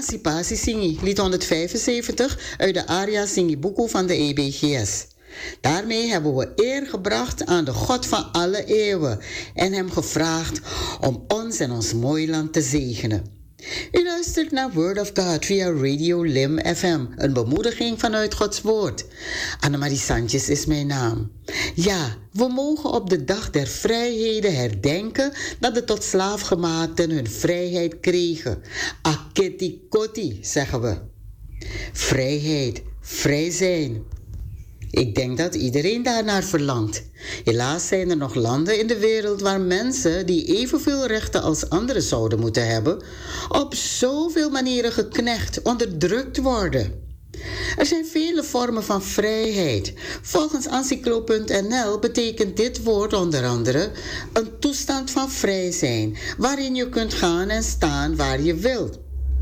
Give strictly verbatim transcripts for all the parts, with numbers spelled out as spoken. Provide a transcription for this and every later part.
Emancipatie Singi, lied honderdvijfenzeventig uit de aria Singibuku van de E B G S. Daarmee hebben we eer gebracht aan de God van alle eeuwen en hem gevraagd om ons en ons mooi land te zegenen. U luistert naar Word of God via Radio Lim F M, een bemoediging vanuit Gods Woord. Annemarie Sanchez is mijn naam. Ja, we mogen op de dag der vrijheden herdenken dat de tot slaafgemaakten hun vrijheid kregen. Aketi koti, zeggen we. Vrijheid, vrij zijn. Ik denk dat iedereen daarnaar verlangt. Helaas zijn er nog landen in de wereld waar mensen die evenveel rechten als anderen zouden moeten hebben, op zoveel manieren geknecht, onderdrukt worden. Er zijn vele vormen van vrijheid. Volgens Encyclo punt N L betekent dit woord onder andere een toestand van vrij zijn, waarin je kunt gaan en staan waar je wilt.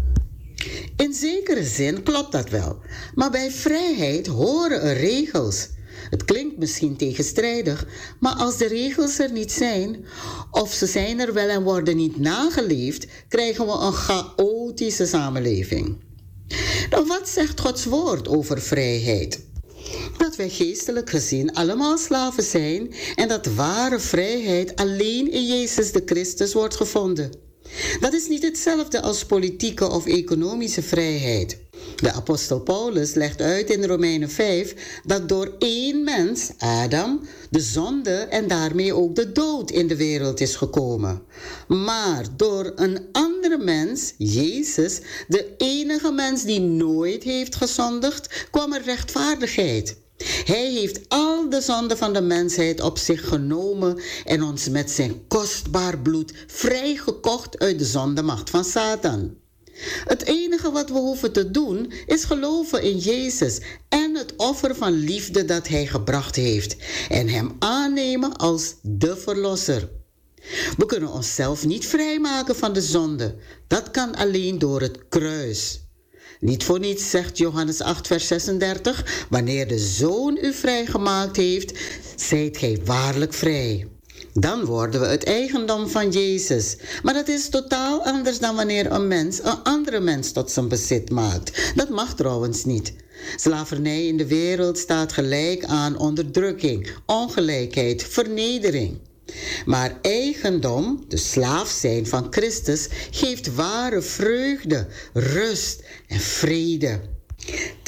In zekere zin klopt dat wel, maar bij vrijheid horen er regels. Het klinkt misschien tegenstrijdig, maar als de regels er niet zijn, of ze zijn er wel en worden niet nageleefd, krijgen we een chaotische samenleving. Nou, wat zegt Gods woord over vrijheid? Dat wij geestelijk gezien allemaal slaven zijn en dat ware vrijheid alleen in Jezus de Christus wordt gevonden. Dat is niet hetzelfde als politieke of economische vrijheid. De apostel Paulus legt uit in Romeinen vijf dat door één mens, Adam, de zonde en daarmee ook de dood in de wereld is gekomen. Maar door een andere mens, Jezus, de enige mens die nooit heeft gezondigd, kwam er rechtvaardigheid. Hij heeft al de zonde van de mensheid op zich genomen en ons met zijn kostbaar bloed vrijgekocht uit de zondemacht van Satan. Het enige wat we hoeven te doen is geloven in Jezus en het offer van liefde dat hij gebracht heeft en hem aannemen als de verlosser. We kunnen onszelf niet vrijmaken van de zonde. Dat kan alleen door het kruis. Niet voor niets zegt Johannes acht vers zesendertig, wanneer de Zoon u vrijgemaakt heeft, zijt gij waarlijk vrij. Dan worden we het eigendom van Jezus. Maar dat is totaal anders dan wanneer een mens een andere mens tot zijn bezit maakt. Dat mag trouwens niet. Slavernij in de wereld staat gelijk aan onderdrukking, ongelijkheid, vernedering. Maar eigendom, de slaaf zijn van Christus, geeft ware vreugde, rust en vrede.